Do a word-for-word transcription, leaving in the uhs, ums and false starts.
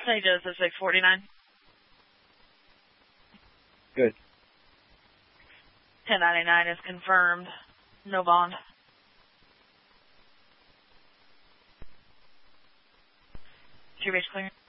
Hey, Joseph, six forty-nine. Good. ten ninety-nine is confirmed. No bond. Did you reach clearance?